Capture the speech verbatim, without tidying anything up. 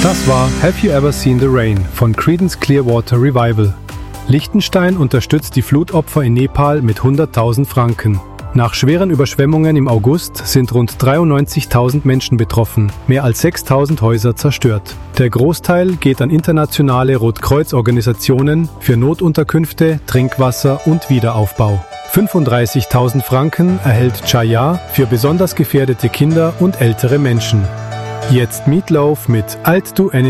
Das war Have You Ever Seen the Rain von Creedence Clearwater Revival. Liechtenstein unterstützt die Flutopfer in Nepal mit hunderttausend Franken. Nach schweren Überschwemmungen im August sind rund dreiundneunzigtausend Menschen betroffen, mehr als sechstausend Häuser zerstört. Der Großteil geht an internationale Rotkreuz-Organisationen für Notunterkünfte, Trinkwasser und Wiederaufbau. fünfunddreißigtausend Franken erhält Chaya für besonders gefährdete Kinder und ältere Menschen. Jetzt Meatloaf mit I'd Do Anything